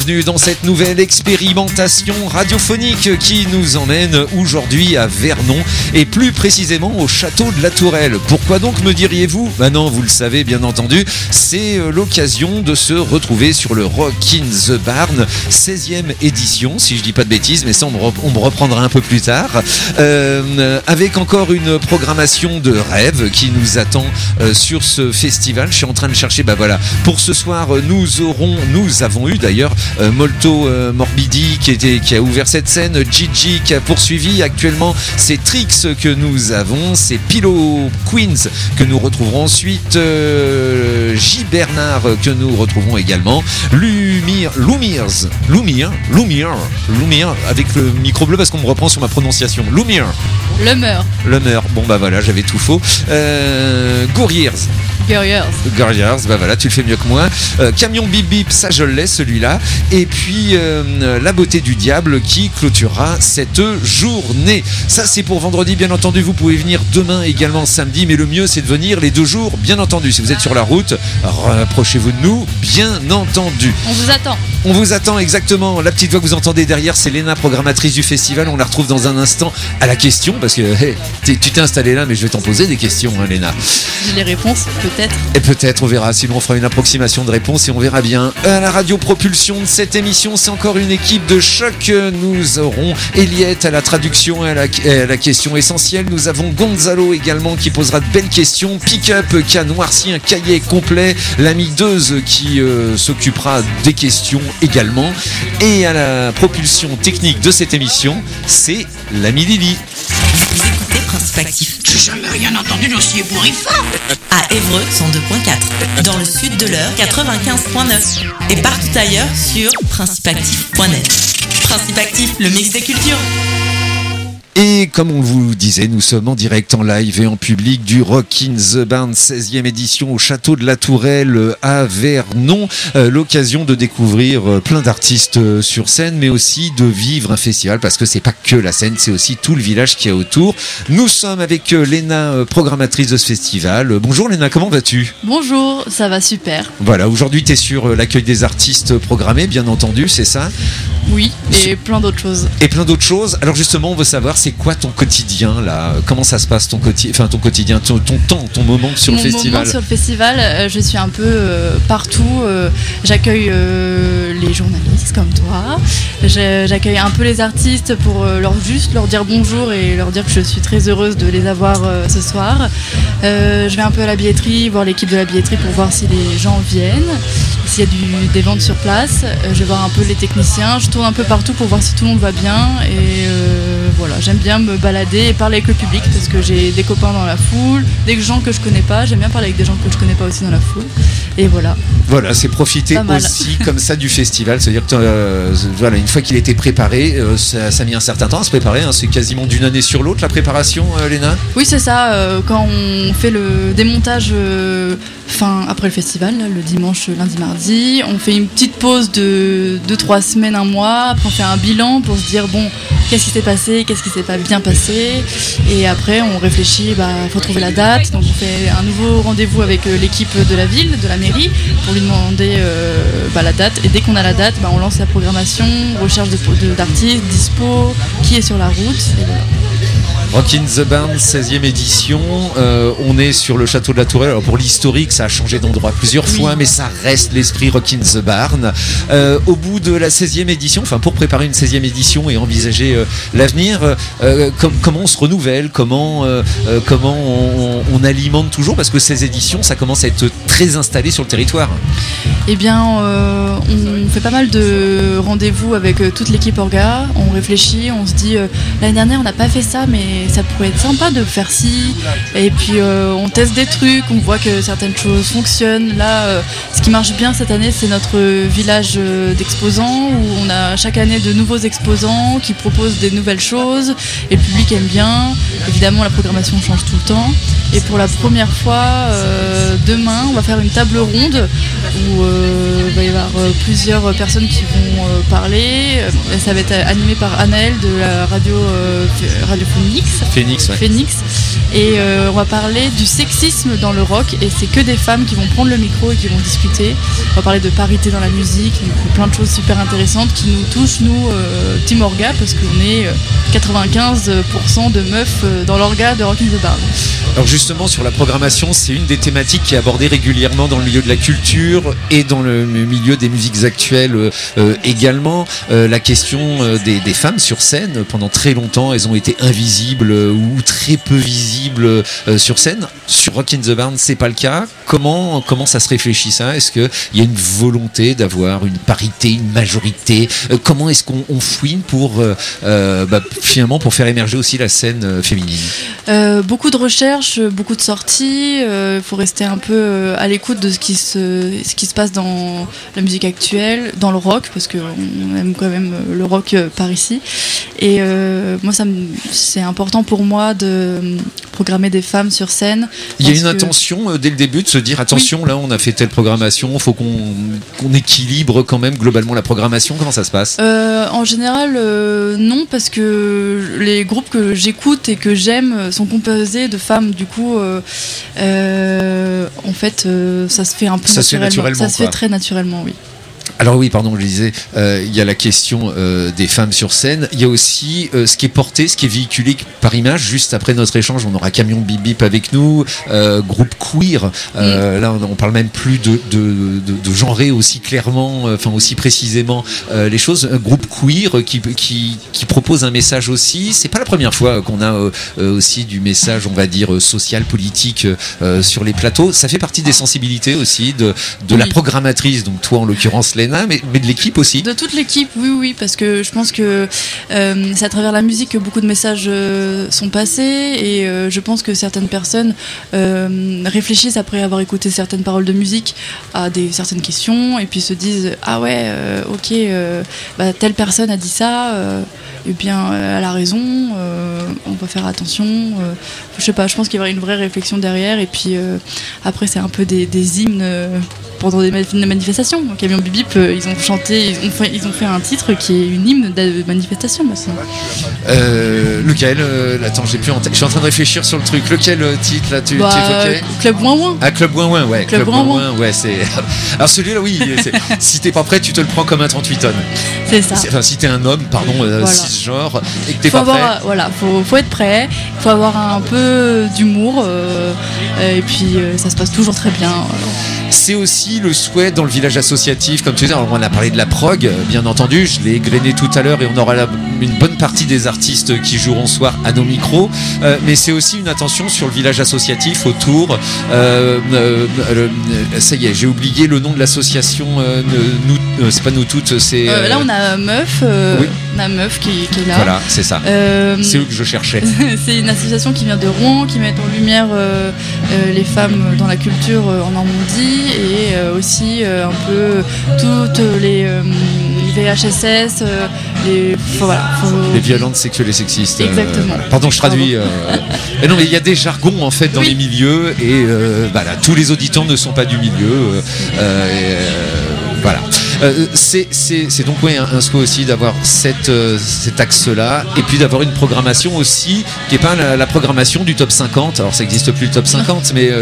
bienvenue dans cette nouvelle expérimentation radiophonique qui nous emmène aujourd'hui à Vernon et plus précisément au château de la Tourelle. Pourquoi donc me diriez-vous ? Non, vous le savez bien entendu, c'est l'occasion de se retrouver sur le Rock in the Barn, 16e édition, si je dis pas de bêtises, mais ça on me reprendra un peu plus tard, avec encore une programmation de rêve qui nous attend sur ce festival. Je suis en train de chercher, pour ce soir, nous avons eu d'ailleurs Molto Morbidi qui a ouvert cette scène, Gigi qui a poursuivi. Actuellement, c'est Trix que nous avons, c'est Pillow Queens que nous retrouverons ensuite, J. Bernard que nous retrouverons également, Lumire avec le micro bleu parce qu'on me reprend sur ma prononciation. Lumeur. Bon j'avais tout faux. Gouriers, tu le fais mieux que moi. Camion Bip Bip, ça je l'ai celui-là. Et puis La Beauté du Diable qui clôturera cette journée. Ça c'est pour vendredi, bien entendu. Vous pouvez venir demain également, samedi, mais le mieux c'est de venir les 2 jours, bien entendu. Si vous êtes sur la route, rapprochez-vous de nous, bien entendu. On vous attend exactement. La petite voix que vous entendez derrière, c'est Léna, programmatrice du festival. On la retrouve dans un instant à la question, parce que tu t'es installé là, mais je vais t'en poser des questions, hein, Léna. J'ai les réponses, peut-être. Et peut-être, on verra. Sinon, on fera une approximation de réponse et on verra bien. À la radiopropulsion de cette émission, c'est encore une équipe de choc. Nous aurons Eliette à la traduction et à la question essentielle. Nous avons Gonzalo également qui posera de belles questions. Pick-up qui a noirci un cahier complet. L'ami Deuze qui s'occupera des questions également. Et à la propulsion technique de cette émission, c'est l'ami Lily. Vous écoutez Principe Actif. J'ai jamais rien entendu d'aussi ébouriffant. À Évreux, 102.4. Dans le sud de l'Eure, 95.9. Et partout ailleurs sur principeactif.net. Principe Actif, le mix des cultures. Et comme on vous le disait, nous sommes en direct, en live et en public du Rock in the Barn, 16e édition au château de la Tourelle à Vernon. L'occasion de découvrir plein d'artistes sur scène, mais aussi de vivre un festival, parce que c'est pas que la scène, c'est aussi tout le village qui est autour. Nous sommes avec Léna, programmatrice de ce festival. Bonjour Léna, comment vas-tu ? Bonjour, ça va super. Voilà, aujourd'hui tu es sur l'accueil des artistes programmés, bien entendu, c'est ça ? Oui, et plein d'autres choses. Alors justement, on veut savoir, c'est quoi ton quotidien là ? Comment ça se passe ton quotidien, ton moment sur le festival ? Mon moment sur le festival, je suis un peu partout. J'accueille les journalistes comme toi. J'accueille un peu les artistes pour leur dire bonjour et leur dire que je suis très heureuse de les avoir ce soir. Je vais un peu à la billetterie, voir l'équipe de la billetterie pour voir si les gens viennent, s'il y a des ventes sur place. Je vais voir un peu les techniciens. Je tourne un peu partout pour voir si tout le monde va bien et voilà, j'aime bien me balader et parler avec le public parce que j'ai des copains dans la foule, des gens que je connais pas, j'aime bien parler avec des gens que je connais pas aussi dans la foule et voilà. Voilà, c'est profiter aussi comme ça du festival, c'est-à-dire que une fois qu'il était préparé, ça a mis un certain temps à se préparer, hein, c'est quasiment d'une année sur l'autre la préparation, Léna ? Oui, c'est ça, quand on fait le démontage après le festival, là, le dimanche, lundi, mardi, on fait une petite pause de 2-3 semaines, un mois, après on fait un bilan pour se dire qu'est-ce qui s'est passé, qu'est-ce qui s'est pas bien passé, et après on réfléchit, faut trouver la date, donc on fait un nouveau rendez-vous avec l'équipe de la ville, de la mairie, pour lui demander la date, et dès qu'on a la date, on lance la programmation, recherche d'artistes, dispo, qui est sur la route, et voilà. Rock in the Barn, 16e édition, on est sur le château de la Tourelle. Alors pour l'historique, ça a changé d'endroit plusieurs fois, mais ça reste l'esprit Rock in the Barn. Au bout de la 16e édition, pour préparer une 16e édition et envisager l'avenir, comment on se renouvelle, comment on alimente toujours, parce que ces éditions, ça commence à être très installé sur le territoire. Eh bien, on fait pas mal de rendez-vous avec toute l'équipe orga, on réfléchit, on se dit l'année dernière on n'a pas fait ça, mais ça pourrait être sympa de faire ci, et puis on teste des trucs, on voit que certaines choses fonctionnent. Là, ce qui marche bien cette année, c'est notre village d'exposants, où on a chaque année de nouveaux exposants qui proposent des nouvelles choses, et le public aime bien. Évidemment, la programmation change tout le temps, et pour la première fois, demain, on va faire une table ronde où il va y avoir plusieurs personnes qui vont parler. Ça va être animé par Anaël de la radio Radiophonix, Phoenix. Et on va parler du sexisme dans le rock, et c'est que des femmes qui vont prendre le micro et qui vont discuter. On va parler de parité dans la musique, plein de choses super intéressantes qui nous touchent, nous, Team Orga, parce qu'on est 95% de meufs dans l'orga de Rock in the Barn. Alors justement, sur la programmation, c'est une des thématiques qui est abordée régulièrement dans le milieu de la culture et dans le milieu des musiques actuelles également. La question des femmes sur scène, pendant très longtemps, elles ont été invisibles ou très peu visibles sur scène. Sur Rock in the Barn, c'est pas le cas. Comment ça se réfléchit ça ? Est-ce qu'il y a une volonté d'avoir une parité, une majorité ? Comment est-ce qu'on fouine pour finalement pour faire émerger aussi la scène féminine ? Beaucoup de recherches, beaucoup de sorties. Il faut rester un peu à l'écoute de ce qui se passe dans la musique actuelle, dans le rock, parce qu'on aime quand même le rock par ici. Et moi, c'est important pour moi de programmer des femmes sur scène. Il y a une intention dès le début de se dire attention, là on a fait telle programmation, il faut qu'on équilibre quand même globalement la programmation. Comment ça se passe ? En général, non, parce que les groupes que j'écoute et que j'aime sont composés de femmes. Du coup, en fait, ça se fait un peu naturellement. Ça se fait très naturellement, oui. Alors oui, pardon, je disais, il y a la question des femmes sur scène. Il y a aussi ce qui est porté, ce qui est véhiculé par image. Juste après notre échange, on aura Camion Bip Bip avec nous, groupe queer. Là, on parle même plus de genrer aussi clairement, enfin aussi précisément les choses. Un groupe queer qui propose un message aussi. C'est pas la première fois qu'on a aussi du message, on va dire social, politique sur les plateaux. Ça fait partie des sensibilités aussi de la programmatrice. Donc toi, en l'occurrence, Léna, mais de l'équipe aussi. De toute l'équipe, oui, parce que je pense que c'est à travers la musique que beaucoup de messages sont passés, et je pense que certaines personnes réfléchissent après avoir écouté certaines paroles de musique à certaines questions, et puis se disent ah ouais, ok, telle personne a dit ça, et bien elle a raison, on va faire attention. Je sais pas, je pense qu'il y aura une vraie réflexion derrière, et puis après c'est un peu des hymnes pendant des manifestations. Donc Camion Bip Bip, ils ont chanté, ils ont fait un titre qui est une hymne de manifestation. Lequel attends, j'ai plus en tête. Je suis en train de réfléchir sur le truc. Lequel titre là tu évoquais ? Club Ouin Ouin. Ah, Club Ouin Ouin, ouais. Club Ouin Ouin, ouais, c'est. Alors celui-là, oui. Si t'es pas prêt, tu te le prends comme un 38 tonnes. C'est ça. Enfin, si t'es un homme, pardon, cisgenre, et que t'es pas prêt. Voilà, faut être prêt. Faut avoir un peu d'humour, et puis ça se passe toujours très bien. C'est aussi le souhait dans le village associatif, comme tu disais. On a parlé de la prog, bien entendu, je l'ai égrené tout à l'heure, et on aura une bonne partie des artistes qui joueront ce soir à nos micros, mais c'est aussi une attention sur le village associatif autour. Ça y est, j'ai oublié le nom de l'association. C'est pas nous toutes, c'est. Là on a Meuf, oui. On a Meuf qui est là. Voilà, c'est ça. C'est eux que je cherchais. C'est une association qui vient de Rouen, qui met en lumière les femmes dans la culture en Normandie, et aussi un peu toutes les VHSS, les violences sexuelles et sexistes. Exactement. Pardon, je traduis. Non, mais il y a des jargons en fait dans les milieux, et voilà, tous les auditeurs ne sont pas du milieu. Voilà. C'est donc un souhait aussi d'avoir cet axe-là, et puis d'avoir une programmation aussi qui n'est pas la programmation du top 50. Alors ça n'existe plus le top 50, mais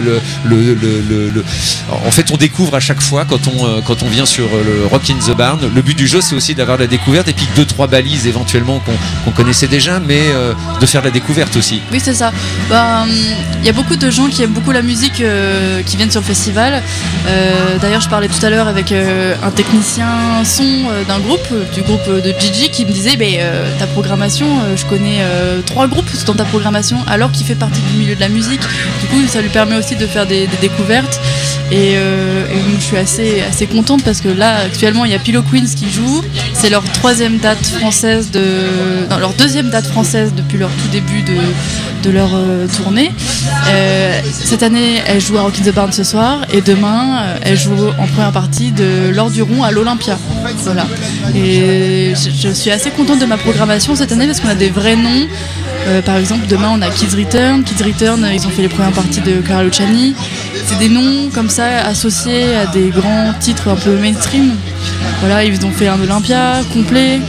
en fait on découvre à chaque fois quand on vient sur le Rock in the Barn. Le but du jeu, c'est aussi d'avoir la découverte, et puis 2-3 balises éventuellement qu'on connaissait déjà, mais de faire la découverte aussi. Oui, c'est ça. Il y a beaucoup de gens qui aiment beaucoup la musique qui viennent sur le festival. D'ailleurs, je parlais tout à l'heure avec un technicien son du groupe de Gigi, qui me disait ta programmation, je connais 3 groupes dans ta programmation, alors qu'il fait partie du milieu de la musique. Du coup, ça lui permet aussi de faire des découvertes, et je suis assez contente, parce que là actuellement il y a Pillow Queens qui joue. C'est leur 3e date française leur 2e date française depuis leur tout début de leur tournée. Cette année, elle joue à Rock in the Barn ce soir, et demain, elle joue en première partie de L'Or du Rond à l'Olympia. Voilà. Et je suis assez contente de ma programmation cette année, parce qu'on a des vrais noms. Par exemple, demain, on a Kids Return. Kids Return, ils ont fait les premières parties de Clara Luciani. C'est des noms comme ça, associés à des grands titres un peu mainstream. Voilà, ils ont fait un Olympia complet.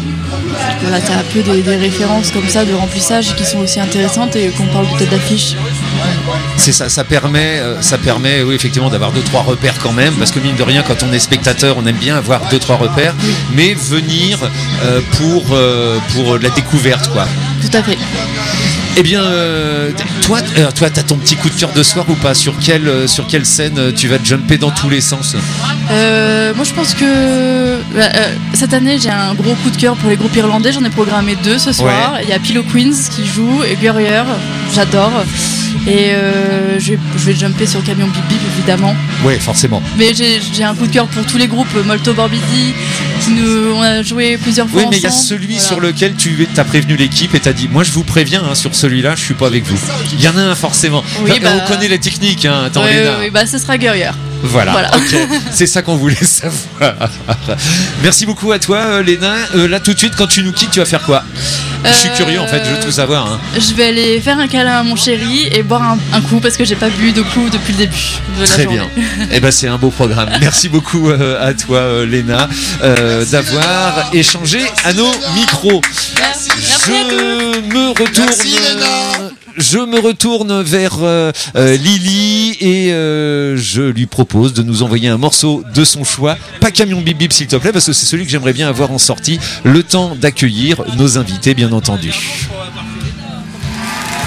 voilà, t'as un peu des références comme ça de remplissage qui sont aussi intéressantes et qu'on parle peut-être d'affiches. C'est ça, ça permet oui, effectivement d'avoir 2-3 repères quand même, parce que mine de rien, quand on est spectateur, on aime bien avoir 2-3 repères, mais venir pour la découverte, quoi. Tout à fait. Eh bien, toi, t'as ton petit coup de cœur de soir ou pas ? Sur quelle scène tu vas jumper dans tous les sens ? Moi, je pense que cette année, j'ai un gros coup de cœur pour les groupes irlandais. J'en ai programmé 2 ce soir. Ouais. Il y a Pillow Queens qui joue et Guerrier, j'adore. Et je vais jumper sur Camion Bip Bip, évidemment. Oui, forcément. Mais j'ai un coup de cœur pour tous les groupes. Molto Morbidi, on a joué plusieurs fois. Oui, mais il y a celui sur lequel tu as prévenu l'équipe et t'as dit, moi je vous préviens, hein, sur celui-là, je suis pas avec vous. Il y en a un forcément. Oui, on connaît la technique, hein. Attends, Léna. Oui, ce sera Guerrier. Voilà. Okay. C'est ça qu'on voulait savoir. Merci beaucoup à toi, Léna. Là, tout de suite, quand tu nous quittes, tu vas faire quoi ? Je suis curieux, en fait, je veux tout savoir. Hein. Je vais aller faire un câlin à mon chéri et boire un coup parce que j'ai pas bu de coup depuis le début de la Très journée. Bien. Eh ben, c'est un beau programme. Merci beaucoup à toi, Léna, d'avoir échangé à nos micros. Merci à tous. Je me retourne vers Lily et je lui propose de nous envoyer un morceau de son choix. Pas Camion Bip Bip, s'il te plaît, parce que c'est celui que j'aimerais bien avoir en sortie. Le temps d'accueillir nos invités, bien entendu.